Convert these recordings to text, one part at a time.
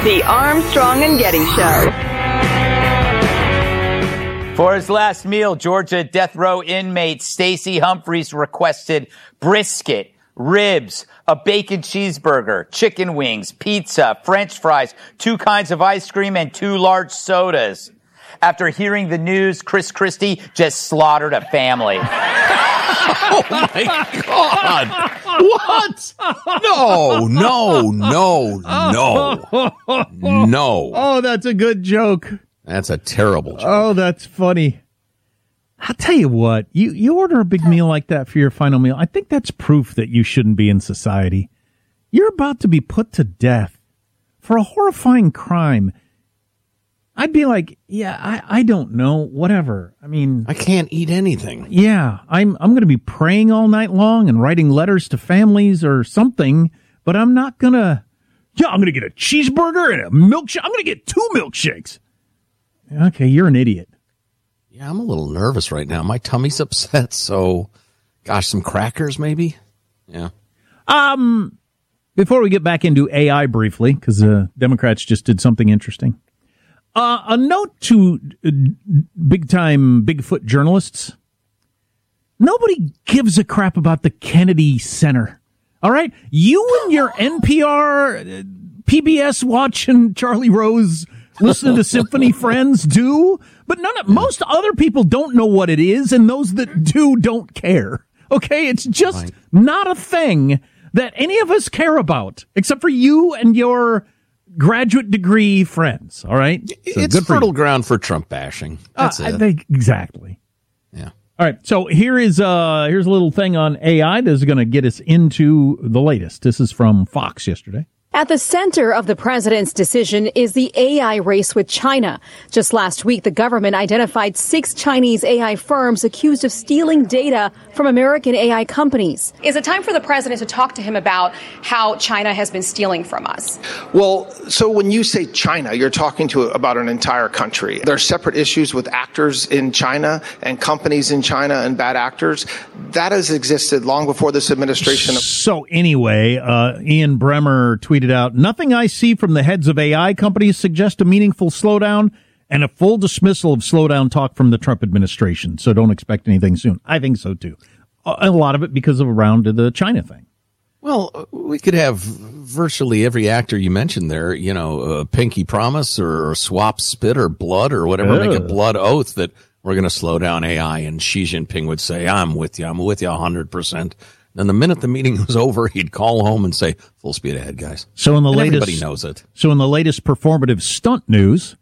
The Armstrong and Getty Show. For his last meal, Georgia death row inmate Stacey Humphreys requested brisket, ribs, a bacon cheeseburger, chicken wings, pizza, French fries, 2 kinds of ice cream, and 2 large sodas. After hearing the news, Chris Christie just slaughtered a family. Oh, my God. What? No. Oh, that's a good joke. That's a terrible joke. Oh, that's funny. I'll tell you what, you order a big meal like that for your final meal. I think that's proof that you shouldn't be in society. You're about to be put to death for a horrifying crime. I'd be like, yeah, I don't know, whatever. I mean, I can't eat anything. Yeah, I'm going to be praying all night long and writing letters to families or something, but I'm not going to, I'm going to get a cheeseburger and a milkshake. I'm going to get 2 milkshakes. Okay, you're an idiot. Yeah, I'm a little nervous right now. My tummy's upset, so, gosh, some crackers maybe? Yeah. Before we get back into AI briefly, because Democrats just did something interesting. A note to big-time Bigfoot journalists. Nobody gives a crap about the Kennedy Center. All right? You and your NPR, PBS watching Charlie Rose, listening to Symphony Friends do, but most other people don't know what it is, and those that do don't care. Okay? It's just not a thing that any of us care about, except for you and your graduate degree friends, all right? So it's fertile ground for Trump bashing. That's it. I think exactly. Yeah. All right, so here's a little thing on AI that's going to get us into the latest. This is from Fox yesterday. At the center of the president's decision is the AI race with China. Just last week, the government identified 6 Chinese AI firms accused of stealing data from American AI companies. Is it time for the president to talk to him about how China has been stealing from us? Well, so when you say China, you're talking about an entire country. There are separate issues with actors in China and companies in China and bad actors. That has existed long before this administration. So anyway, Ian Bremmer tweeted out, nothing I see from the heads of AI companies suggests a meaningful slowdown and a full dismissal of slowdown talk from the Trump administration. So don't expect anything soon. I think so, too. A lot of it because of around the China thing. Well, we could have virtually every actor you mentioned there, pinky promise or swap spit or blood or whatever, make a blood oath that we're going to slow down AI. And Xi Jinping would say, I'm with you 100%. And the minute the meeting was over, he'd call home and say, full speed ahead, guys. So everybody knows it. So in the latest performative stunt news,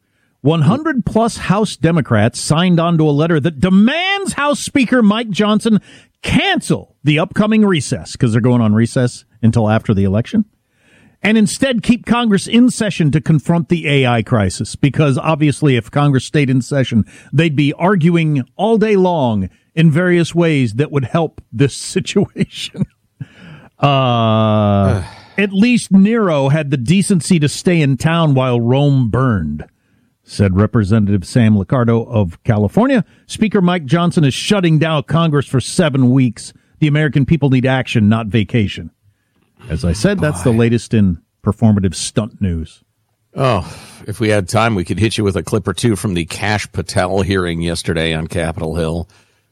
100 plus House Democrats signed onto a letter that demands House Speaker Mike Johnson cancel the upcoming recess, because they're going on recess until after the election, and instead keep Congress in session to confront the AI crisis. Because obviously if Congress stayed in session, they'd be arguing all day long in various ways that would help this situation. At least Nero had the decency to stay in town while Rome burned, said Representative Sam Liccardo of California. Speaker Mike Johnson is shutting down Congress for 7 weeks. The American people need action, not vacation. As I said, that's the latest in performative stunt news. Oh, if we had time, we could hit you with a clip or two from the Kash Patel hearing yesterday on Capitol Hill.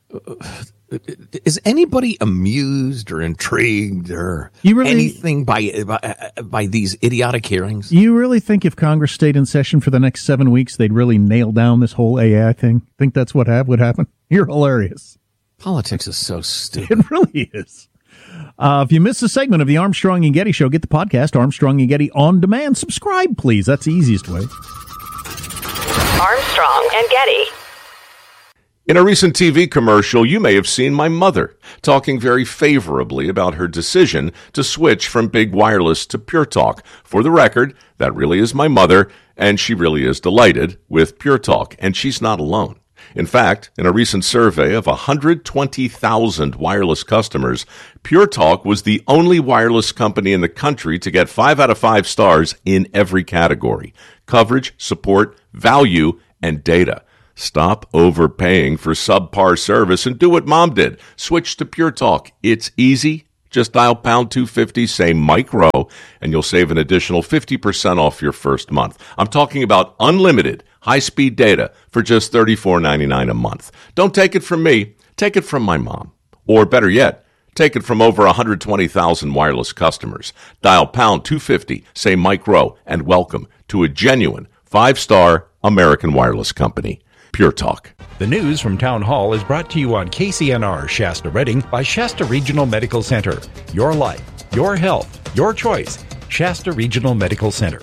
Is anybody amused or intrigued or anything by these idiotic hearings? You really think if Congress stayed in session for the next 7 weeks, they'd really nail down this whole AI thing? Think that's what would happen? You're hilarious. Politics is so stupid. It really is. If you missed a segment of the Armstrong and Getty Show, get the podcast Armstrong and Getty on demand. Subscribe, please. That's the easiest way. Armstrong and Getty. In a recent TV commercial, you may have seen my mother talking very favorably about her decision to switch from Big Wireless to Pure Talk. For the record, that really is my mother, and she really is delighted with Pure Talk, and she's not alone. In fact, in a recent survey of 120,000 wireless customers, Pure Talk was the only wireless company in the country to get 5 out of 5 stars in every category: coverage, support, value, and data. Stop overpaying for subpar service and do what Mom did. Switch to Pure Talk. It's easy, Just dial pound 250, say Mike Rowe, and you'll save an additional 50% off your first month. I'm talking about unlimited high-speed data for just $34.99 a month. Don't take it from me. Take it from my mom. Or better yet, take it from over 120,000 wireless customers. Dial pound 250, say Mike Rowe, and welcome to a genuine 5-star American wireless company. Pure Talk. The news from Town Hall is brought to you on KCNR Shasta Redding by Shasta Regional Medical Center. Your life, your health, your choice. Shasta Regional Medical Center.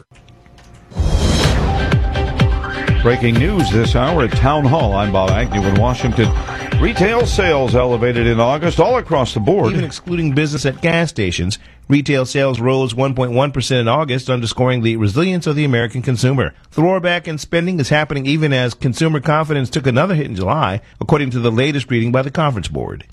Breaking news this hour at Town Hall. I'm Bob Agnew in Washington. Retail sales elevated in August all across the board. Even excluding business at gas stations, retail sales rose 1.1% in August, underscoring the resilience of the American consumer. The roarback in spending is happening even as consumer confidence took another hit in July, according to the latest reading by the Conference Board.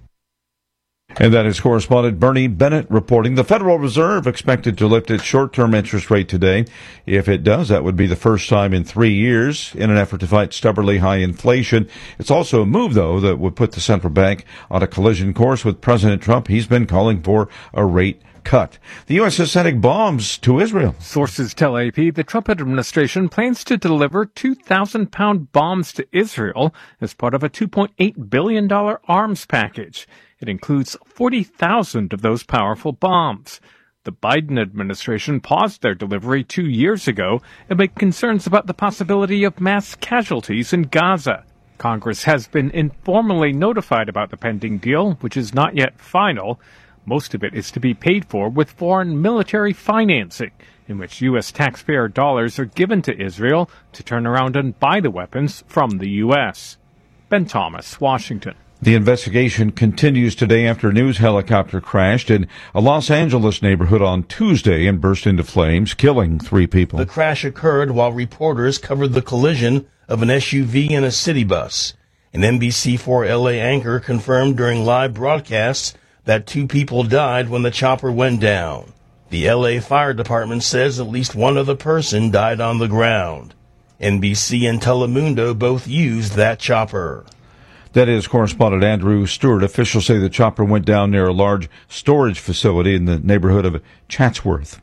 And that is correspondent Bernie Bennett reporting. The Federal Reserve expected to lift its short-term interest rate today. If it does, that would be the first time in 3 years in an effort to fight stubbornly high inflation. It's also a move, though, that would put the central bank on a collision course with President Trump. He's been calling for a rate cut. The U.S. is sending bombs to Israel. Sources tell AP the Trump administration plans to deliver 2,000-pound bombs to Israel as part of a $2.8 billion arms package. It includes 40,000 of those powerful bombs. The Biden administration paused their delivery 2 years ago amid concerns about the possibility of mass casualties in Gaza. Congress has been informally notified about the pending deal, which is not yet final. Most of it is to be paid for with foreign military financing, in which U.S. taxpayer dollars are given to Israel to turn around and buy the weapons from the U.S. Ben Thomas, Washington. The investigation continues today after a news helicopter crashed in a Los Angeles neighborhood on Tuesday and burst into flames, killing 3 people. The crash occurred while reporters covered the collision of an SUV and a city bus. An NBC4 LA anchor confirmed during live broadcasts that 2 people died when the chopper went down. The LA Fire Department says at least one other person died on the ground. NBC and Telemundo both used that chopper. That is correspondent Andrew Stewart. Officials say the chopper went down near a large storage facility in the neighborhood of Chatsworth.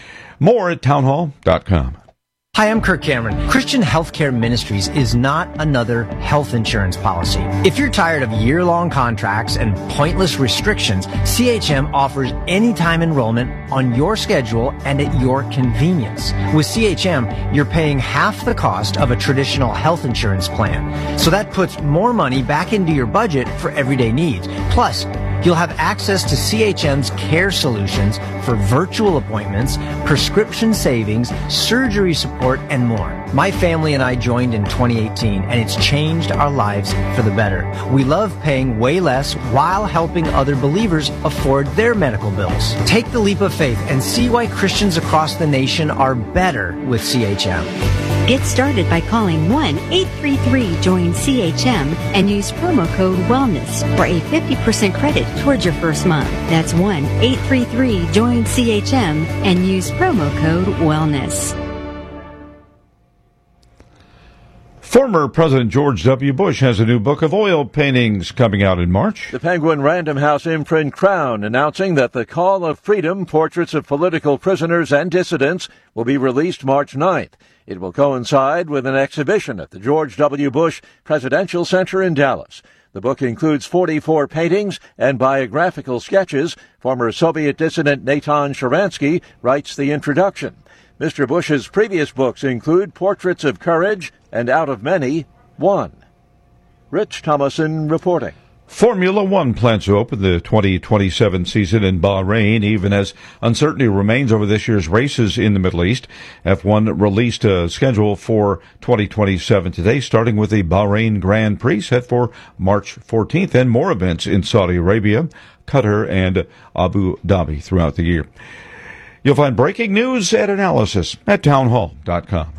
More at townhall.com. Hi, I'm Kirk Cameron. Christian Healthcare Ministries is not another health insurance policy. If you're tired of year-long contracts and pointless restrictions, CHM offers anytime enrollment on your schedule and at your convenience. With CHM, you're paying half the cost of a traditional health insurance plan. So that puts more money back into your budget for everyday needs. Plus, you'll have access to CHM's care solutions for virtual appointments, prescription savings, surgery support, and more. My family and I joined in 2018, and it's changed our lives for the better. We love paying way less while helping other believers afford their medical bills. Take the leap of faith and see why Christians across the nation are better with CHM. Get started by calling 1-833-JOIN-CHM and use promo code WELLNESS for a 50% credit towards your first month. That's 1-833-JOIN-CHM and use promo code WELLNESS. Former President George W. Bush has a new book of oil paintings coming out in March. The Penguin Random House imprint Crown announcing that The Call of Freedom, Portraits of Political Prisoners and Dissidents, will be released March 9th. It will coincide with an exhibition at the George W. Bush Presidential Center in Dallas. The book includes 44 paintings and biographical sketches. Former Soviet dissident Natan Sharansky writes the introduction. Mr. Bush's previous books include Portraits of Courage and Out of Many, One. Rich Thomason reporting. Formula One plans to open the 2027 season in Bahrain, even as uncertainty remains over this year's races in the Middle East. F1 released a schedule for 2027 today, starting with the Bahrain Grand Prix set for March 14th, and more events in Saudi Arabia, Qatar, and Abu Dhabi throughout the year. You'll find breaking news and analysis at townhall.com.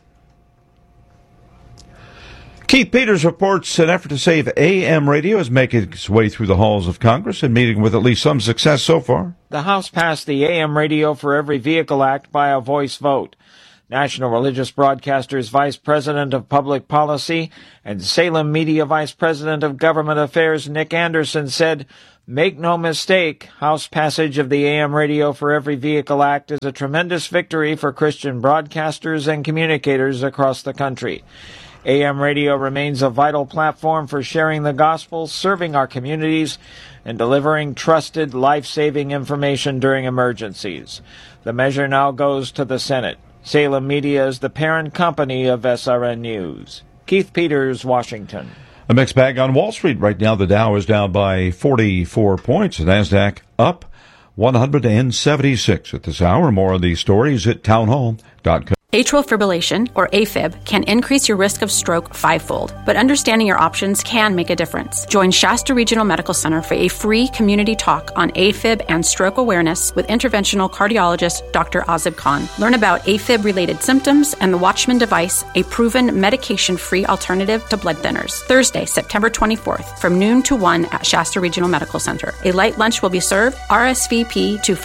Keith Peters reports an effort to save AM radio is making its way through the halls of Congress and meeting with at least some success so far. The House passed the AM Radio for Every Vehicle Act by a voice vote. National Religious Broadcasters Vice President of Public Policy and Salem Media Vice President of Government Affairs Nick Anderson said, "Make no mistake, House passage of the AM Radio for Every Vehicle Act is a tremendous victory for Christian broadcasters and communicators across the country. AM radio remains a vital platform for sharing the gospel, serving our communities, and delivering trusted, life-saving information during emergencies. The measure now goes to the Senate. Salem Media is the parent company of SRN News." Keith Peters, Washington. A mixed bag on Wall Street right now. The Dow is down by 44 points. The NASDAQ up 176 at this hour. More of these stories at townhall.com. Atrial fibrillation, or AFib, can increase your risk of stroke fivefold, but understanding your options can make a difference. Join Shasta Regional Medical Center for a free community talk on AFib and stroke awareness with interventional cardiologist Dr. Azib Khan. Learn about AFib-related symptoms and the Watchman device, a proven medication-free alternative to blood thinners. Thursday, September 24th, from noon to 1 at Shasta Regional Medical Center. A light lunch will be served. RSVP to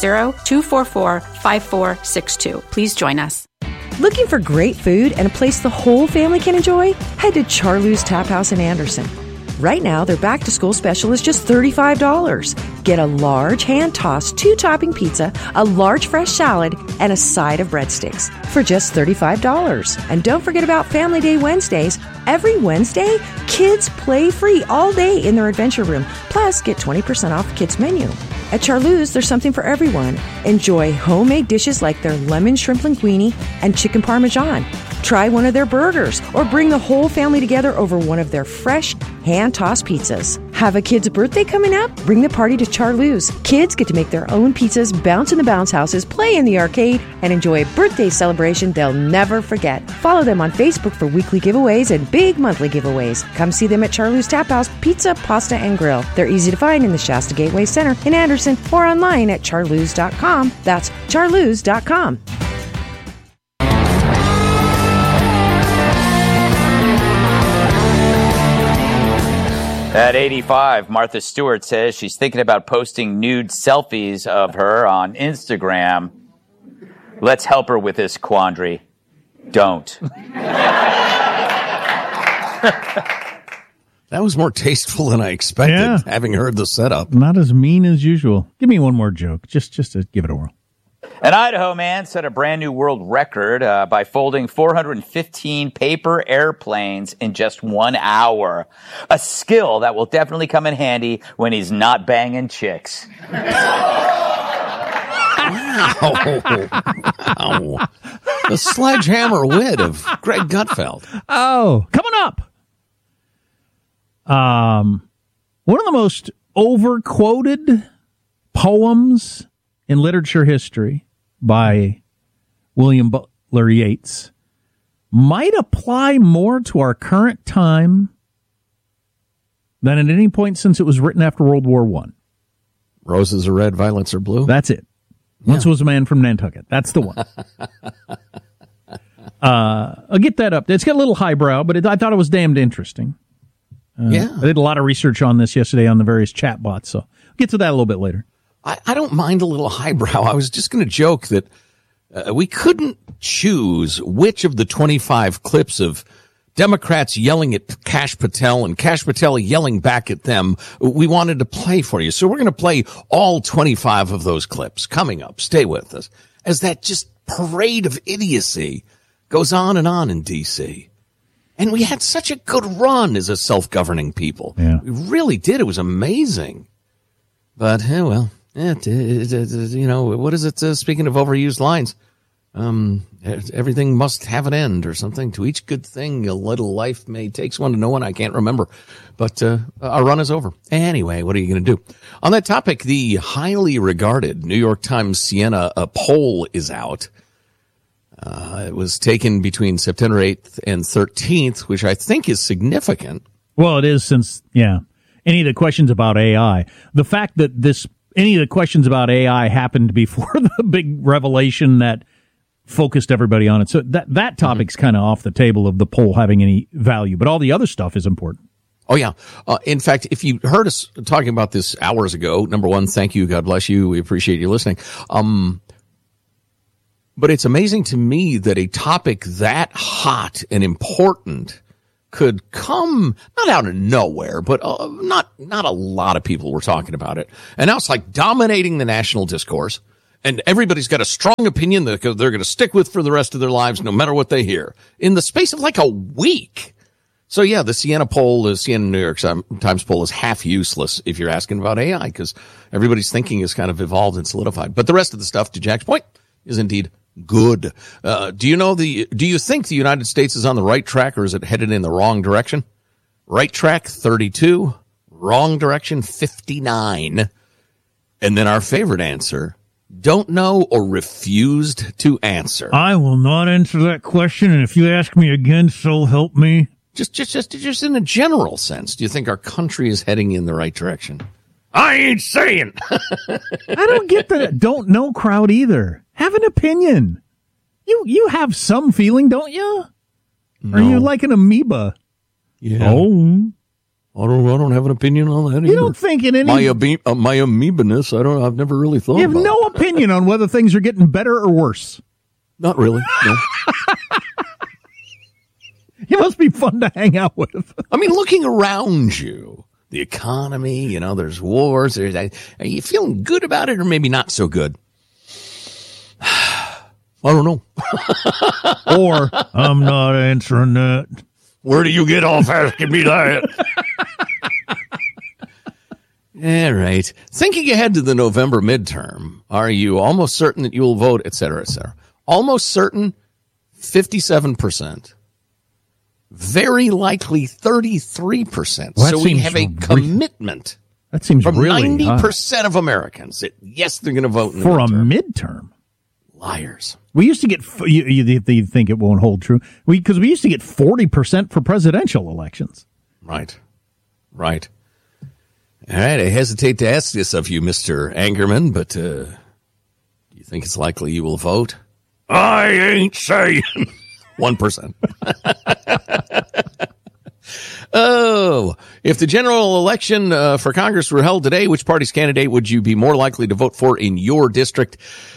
530-244-5462. Please join us. Looking for great food and a place the whole family can enjoy? Head to Charloo's Tap House in Anderson. Right now, their back-to-school special is just $35. Get a large hand-tossed 2-topping pizza, a large fresh salad, and a side of breadsticks for just $35. And don't forget about Family Day Wednesdays. Every Wednesday, kids play free all day in their adventure room. Plus, get 20% off the kids' menu. At Charloo's, there's something for everyone. Enjoy homemade dishes like their lemon shrimp linguine and chicken parmesan. Try one of their burgers or bring the whole family together over one of their fresh hand-tossed pizzas. Have a kid's birthday coming up? Bring the party to Charloo's. Kids get to make their own pizzas, bounce in the bounce houses, play in the arcade, and enjoy a birthday celebration they'll never forget. Follow them on Facebook for weekly giveaways and big monthly giveaways. Come see them at Charloo's Tap House Pizza, Pasta, and Grill. They're easy to find in the Shasta Gateway Center in Anderson or online at charloos.com. That's charloos.com. At 85, Martha Stewart says she's thinking about posting nude selfies of her on Instagram. Let's help her with this quandary. Don't. That was more tasteful than I expected, having heard the setup. Not as mean as usual. Give me one more joke, just to give it a whirl. An Idaho man set a brand new world record by folding 415 paper airplanes in just 1 hour. A skill that will definitely come in handy when he's not banging chicks. Wow. The sledgehammer wit of Greg Gutfeld. Oh, coming up. One of the most overquoted poems in literature history by William Butler Yeats might apply more to our current time than at any point since it was written after World War I. Roses are red, violets are blue. That's it. Once was a man from Nantucket. That's the one. I'll get that up. It's got a little highbrow, but I thought it was damned interesting. I did a lot of research on this yesterday on the various chat bots, so I'll get to that a little bit later. I don't mind a little highbrow. I was just going to joke that we couldn't choose which of the 25 clips of Democrats yelling at Kash Patel and Kash Patel yelling back at them we wanted to play for you. So we're going to play all 25 of those clips coming up. Stay with us as that just parade of idiocy goes on in D.C. And we had such a good run as a self-governing people. Yeah. We really did. It was amazing. But, what is it? Speaking of overused lines, everything must have an end or something. To each good thing, a little life may takes one to know one. I can't remember, but our run is over. Anyway, what are you going to do? On that topic, the highly regarded New York Times Siena poll is out. It was taken between September 8th and 13th, which I think is significant. Well, it is since, any of the questions about AI, the fact that any of the questions about AI happened before the big revelation that focused everybody on it. So that topic's kind of off the table of the poll having any value, but all the other stuff is important. Oh, yeah. In fact, if you heard us talking about this hours ago, number one, thank you. God bless you. We appreciate you listening. But it's amazing to me that a topic that hot and important could come not out of nowhere, but not a lot of people were talking about it. And now it's like dominating the national discourse, and everybody's got a strong opinion that they're going to stick with for the rest of their lives, no matter what they hear, in the space of like a week. So yeah, the Siena New York Times poll is half useless if you're asking about AI, because everybody's thinking is kind of evolved and solidified. But the rest of the stuff, to Jack's point, is indeed good. Do you think the United States is on the right track, or is it headed in the wrong direction? Right track, 32. Wrong direction, 59. And then our favorite answer, don't know or refused to answer. I will not answer that question, and if you ask me again, so help me. Just in a general sense, do you think our country is heading in the right direction? I ain't saying. I don't get the don't know crowd either. Have an opinion. You have some feeling, don't you? No. Are you like an amoeba? Yeah. Oh. I don't have an opinion on that either. You don't think in any my amoeba-ness, I've never really thought about it. You have no opinion on whether things are getting better or worse. Not really, no. You must be fun to hang out with. I mean, looking around you, the economy, there's wars. Are you feeling good about it or maybe not so good? I don't know. Or, I'm not answering that. Where do you get off asking me that? All right. Thinking ahead to the November midterm, are you almost certain that you will vote, et cetera, et cetera? Almost certain, 57%. Very likely 33%. Well, so we have a commitment. That seems from really 90% of Americans that yes, they're going to vote in the for midterm. a midterm. Liars. We used to get you think it won't hold true. Because we used to get 40% for presidential elections. Right. All right. I hesitate to ask this of you, Mr. Angerman, but do you think it's likely you will vote? I ain't saying. 1%. Oh, if the general election for Congress were held today, which party's candidate would you be more likely to vote for in your district?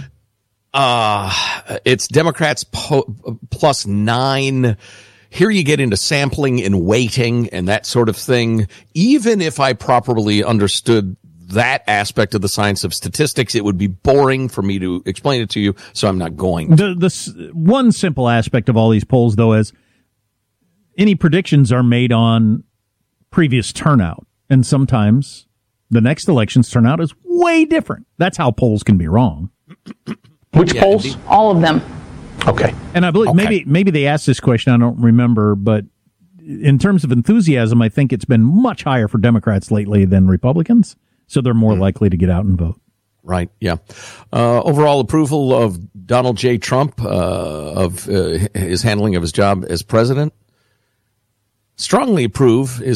It's Democrats plus 9. Here you get into sampling and weighting and that sort of thing. Even if I properly understood that aspect of the science of statistics, it would be boring for me to explain it to you, so I'm not going to. The one simple aspect of all these polls, though, is any predictions are made on previous turnout, and sometimes the next election's turnout is way different. That's how polls can be wrong. Which polls? Indeed. All of them. Okay. And I believe maybe they asked this question, I don't remember, but in terms of enthusiasm, I think it's been much higher for Democrats lately than Republicans. So they're more likely to get out and vote. Right, yeah. Overall approval of Donald J. Trump, of his handling of his job as president. Strongly approve is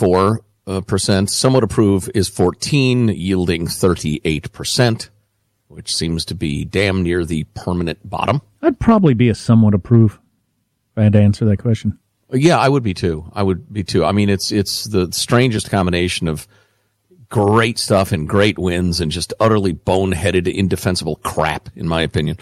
24%. Somewhat approve is 14%, yielding 38%, which seems to be damn near the permanent bottom. I'd probably be a somewhat approve if I had to answer that question. Yeah, I would be too. I mean, it's the strangest combination of great stuff and great wins and just utterly boneheaded, indefensible crap, in my opinion.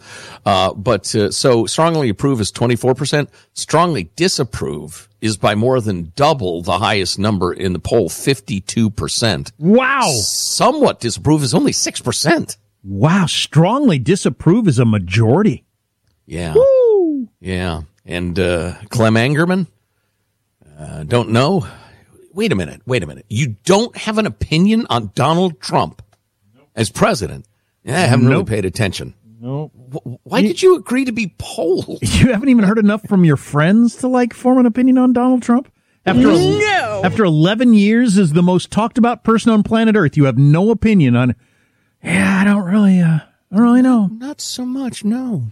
So strongly approve is 24%. Strongly disapprove is by more than double the highest number in the poll, 52%. Wow. Somewhat disapprove is only 6%. Wow. Strongly disapprove is a majority. Yeah. Woo. Yeah. And Clem Angerman, don't know. Wait a minute. You don't have an opinion on Donald Trump as president? Yeah, I haven't really paid attention. No. Why did you agree to be polled? You haven't even heard enough from your friends to form an opinion on Donald Trump? After 11 years as the most talked about person on planet Earth, you have no opinion on. Yeah, I don't really know. Not so much. No.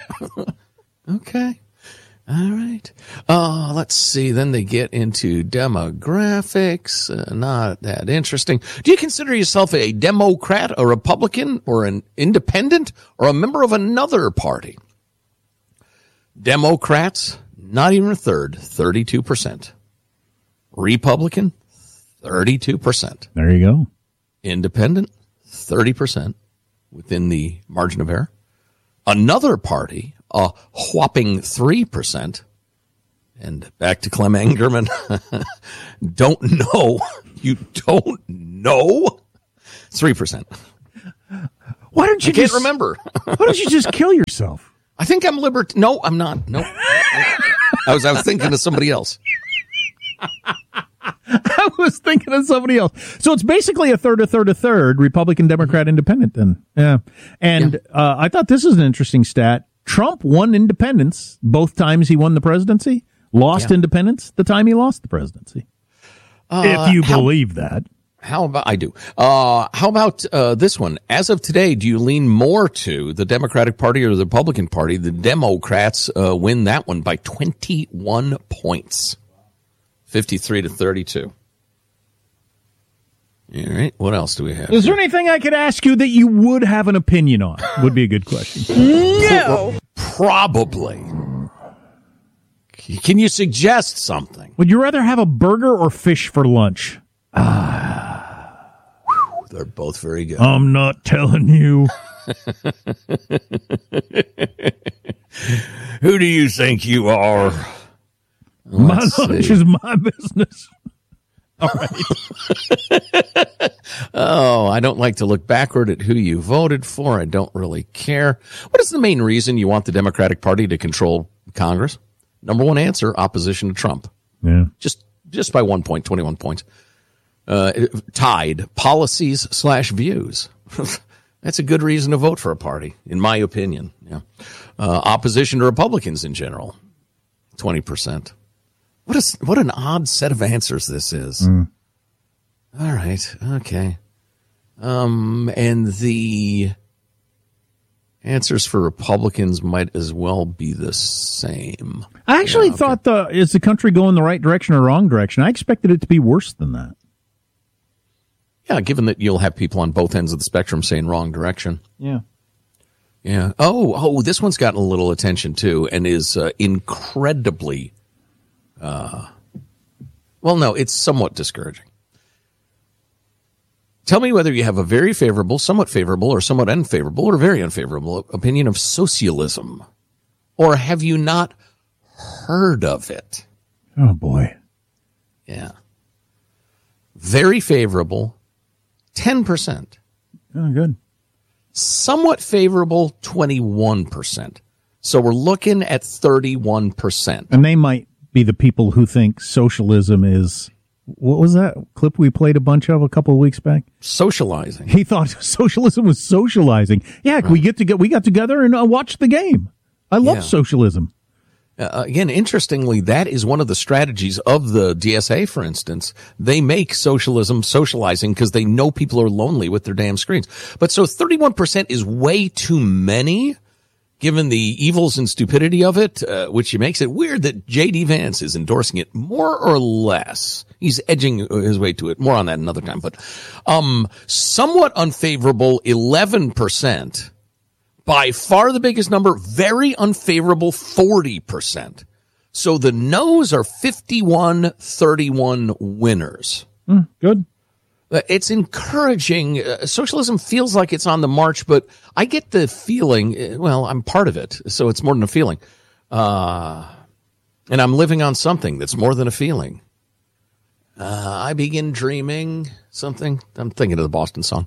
Okay. All right. Let's see. Then they get into demographics. Not that interesting. Do you consider yourself a Democrat, a Republican, or an independent, or a member of another party? Democrats, not even a third, 32%. Republican, 32%. There you go. Independent, 30%, within the margin of error. Another party, a whopping 3%. And back to Clem Angerman. Don't know. You don't know? 3%. Why don't you can't remember. Why don't you just kill yourself? I think I'm No, I'm not. No. I was thinking of somebody else. I was thinking of somebody else. So it's basically a third, Republican, Democrat, Independent then. Yeah. And I thought this is an interesting stat. Trump won independence both times he won the presidency, lost independence the time he lost the presidency. If you believe that. How about, I do. How about this one? As of today, do you lean more to the Democratic Party or the Republican Party? The Democrats win that one by 21 points. 53-32. All right. What else do we have? Is there anything I could ask you that you would have an opinion on? Would be a good question. No. Probably. Can you suggest something? Would you rather have a burger or fish for lunch? They're both very good. I'm not telling you. Who do you think you are? My lunch is my business. All right. Oh, I don't like to look backward at who you voted for. I don't really care. What is the main reason you want the Democratic Party to control Congress? Number one answer, opposition to Trump. Yeah. Just by 1 point, 21 points. Tied, policies/views. That's a good reason to vote for a party, in my opinion. Yeah. Opposition to Republicans in general, 20%. What an odd set of answers this is. All right. Okay. And the answers for Republicans might as well be the same. I actually thought is the country going the right direction or wrong direction? I expected it to be worse than that. Yeah, given that you'll have people on both ends of the spectrum saying wrong direction. Yeah. Yeah. Oh, this one's gotten a little attention too and is incredibly well, no, it's somewhat discouraging. Tell me whether you have a very favorable, somewhat favorable, or somewhat unfavorable, or very unfavorable opinion of socialism. Or have you not heard of it? Oh, boy. Yeah. Very favorable, 10%. Oh, good. Somewhat favorable, 21%. So we're looking at 31%. And they might be the people who think socialism is, what was that clip we played a bunch of a couple of weeks back? Socializing. He thought socialism was socializing. Yeah, right. we got together and watched the game. I love socialism. Again, interestingly, that is one of the strategies of the DSA, for instance. They make socialism socializing because they know people are lonely with their damn screens. But so 31% is way too many, given the evils and stupidity of it, which makes it weird that J.D. Vance is endorsing it more or less. He's edging his way to it. More on that another time. But somewhat unfavorable, 11%. By far the biggest number. Very unfavorable, 40%. So the no's are 51-31 winners. Good. It's encouraging. Socialism feels like it's on the march, but I get the feeling, well, I'm part of it, so it's more than a feeling. And I'm living on something that's more than a feeling. I begin dreaming something. I'm thinking of the Boston song.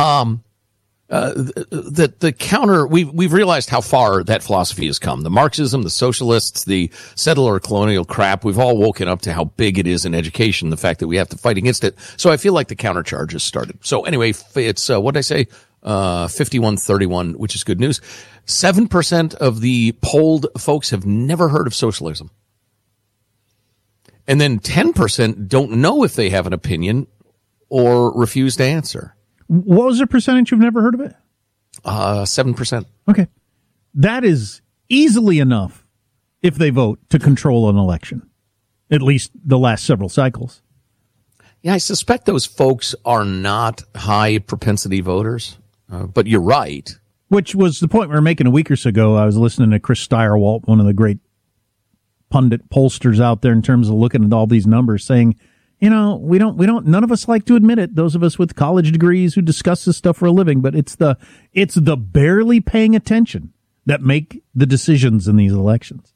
The counter, we've realized how far that philosophy has come. The Marxism, the socialists, the settler colonial crap, we've all woken up to how big it is in education, the fact that we have to fight against it. So I feel like the countercharge has started. So anyway, it's, what did I say? 51-31, which is good news. 7% of the polled folks have never heard of socialism. And then 10% don't know if they have an opinion or refuse to answer. What was the percentage you've never heard of it? 7%. Okay. That is easily enough, if they vote, to control an election. At least the last several cycles. Yeah, I suspect those folks are not high propensity voters, but you're right. Which was the point we were making a week or so ago. I was listening to Chris Stirewalt, one of the great pundit pollsters out there in terms of looking at all these numbers, saying, you know, we don't, none of us like to admit it. Those of us with college degrees who discuss this stuff for a living, but it's the barely paying attention that make the decisions in these elections.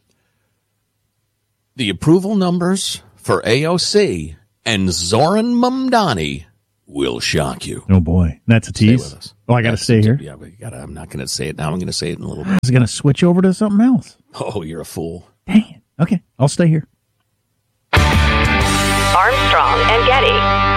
The approval numbers for AOC and Zoran Mamdani will shock you. Oh, boy. That's a tease? Stay with us. Oh, I got to stay here? Yeah, but I'm not going to say it now. I'm going to say it in a little bit. I was going to switch over to something else. Oh, you're a fool. Dang it. Okay, I'll stay here. Armstrong and Getty.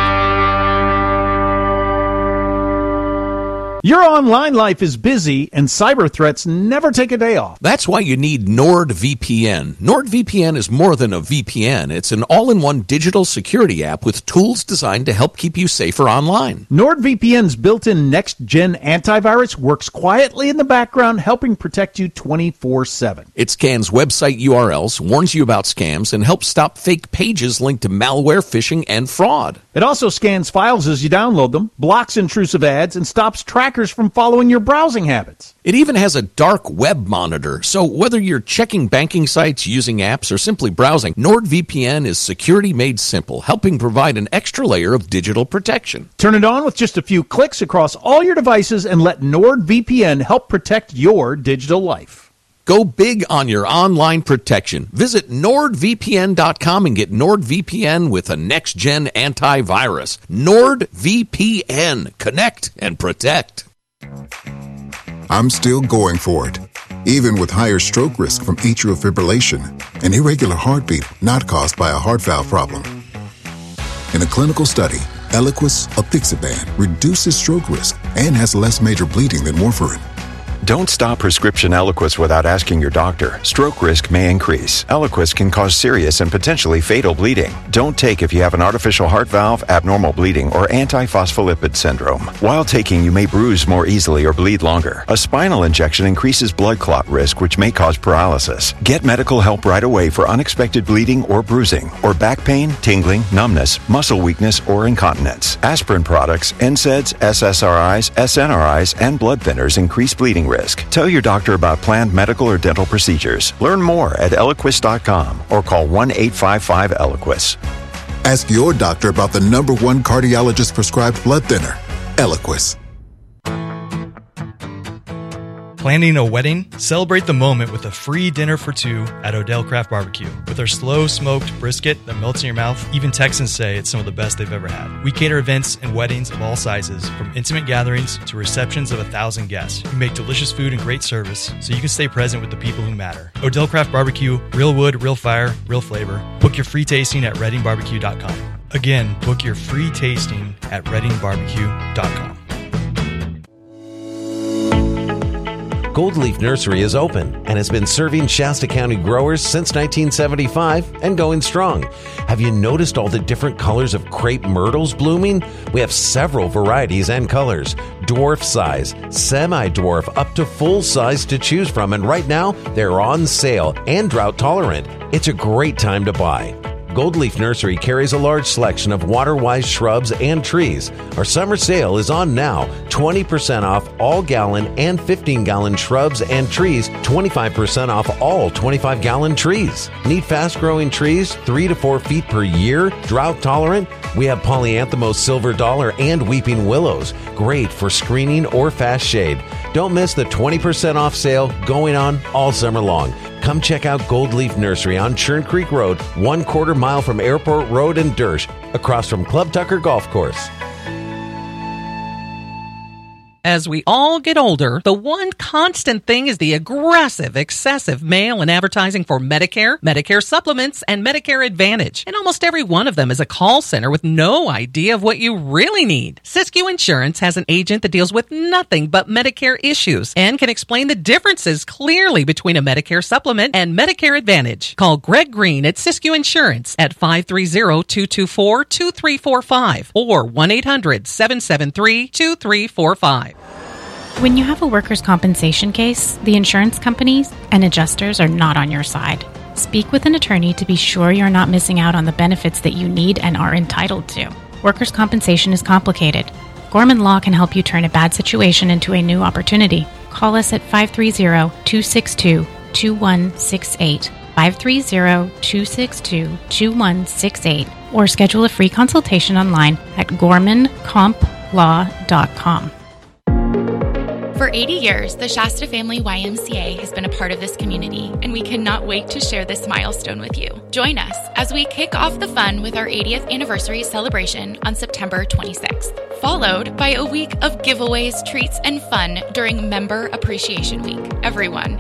Your online life is busy, and cyber threats never take a day off. That's why you need NordVPN. NordVPN is more than a VPN. It's an all-in-one digital security app with tools designed to help keep you safer online. NordVPN's built-in next-gen antivirus works quietly in the background, helping protect you 24/7. It scans website URLs, warns you about scams, and helps stop fake pages linked to malware, phishing, and fraud. It also scans files as you download them, blocks intrusive ads, and stops trackers from following your browsing habits. It even has a dark web monitor, so whether you're checking banking sites, using apps, or simply browsing, NordVPN is security made simple, helping provide an extra layer of digital protection. Turn it on with just a few clicks across all your devices and let NordVPN help protect your digital life. Go big on your online protection. Visit NordVPN.com and get NordVPN with a next-gen antivirus. NordVPN. Connect and protect. I'm still going for it, even with higher stroke risk from atrial fibrillation, an irregular heartbeat not caused by a heart valve problem. In a clinical study, Eliquis apixaban reduces stroke risk and has less major bleeding than warfarin. Don't stop prescription Eliquis without asking your doctor. Stroke risk may increase. Eliquis can cause serious and potentially fatal bleeding. Don't take if you have an artificial heart valve, abnormal bleeding, or antiphospholipid syndrome. While taking, you may bruise more easily or bleed longer. A spinal injection increases blood clot risk, which may cause paralysis. Get medical help right away for unexpected bleeding or bruising, or back pain, tingling, numbness, muscle weakness, or incontinence. Aspirin products, NSAIDs, SSRIs, SNRIs, and blood thinners increase bleeding risk. Tell your doctor about planned medical or dental procedures. Learn more at Eliquis.com or call 1-855-ELIQUIS. Ask your doctor about the #1 cardiologist prescribed blood thinner, Eliquis. Planning a wedding? Celebrate the moment with a free dinner for two at Odell Craft Barbecue. With our slow smoked brisket that melts in your mouth, even Texans say it's some of the best they've ever had. We cater events and weddings of all sizes, from intimate gatherings to receptions of 1,000 guests. We make delicious food and great service so you can stay present with the people who matter. Odell Craft Barbecue, real wood, real fire, real flavor. Book your free tasting at ReddingBarbecue.com. Again, book your free tasting at ReddingBarbecue.com. Gold Leaf Nursery is open and has been serving Shasta County growers since 1975 and going strong. Have you noticed all the different colors of crepe myrtles blooming? We have several varieties and colors. Dwarf size, semi-dwarf, up to full size to choose from. And right now, they're on sale and drought tolerant. It's a great time to buy. Gold Leaf Nursery carries a large selection of water-wise shrubs and trees. Our summer sale is on now. 20% off all gallon and 15-gallon shrubs and trees. 25% off all 25-gallon trees. Need fast-growing trees, 3 to 4 feet per year, drought tolerant? We have Polyanthemos silver dollar and weeping willows. Great for screening or fast shade. Don't miss the 20% off sale going on all summer long. Come check out Gold Leaf Nursery on Churn Creek Road, 1/4 mile from Airport Road and Dersh, across from Club Tucker Golf Course. As we all get older, the one constant thing is the aggressive, excessive mail and advertising for Medicare, Medicare supplements, and Medicare Advantage. And almost every one of them is a call center with no idea of what you really need. Siskiyou Insurance has an agent that deals with nothing but Medicare issues and can explain the differences clearly between a Medicare supplement and Medicare Advantage. Call Greg Green at Siskiyou Insurance at 530-224-2345 or 1-800-773-2345. When you have a workers' compensation case, the insurance companies and adjusters are not on your side. Speak with an attorney to be sure you're not missing out on the benefits that you need and are entitled to. Workers' compensation is complicated. Gorman Law can help you turn a bad situation into a new opportunity. Call us at 530-262-2168, 530-262-2168, or schedule a free consultation online at gormancomplaw.com. For 80 years, the Shasta Family YMCA has been a part of this community, and we cannot wait to share this milestone with you. Join us as we kick off the fun with our 80th anniversary celebration on September 26th, followed by a week of giveaways, treats, and fun during Member Appreciation Week. Everyone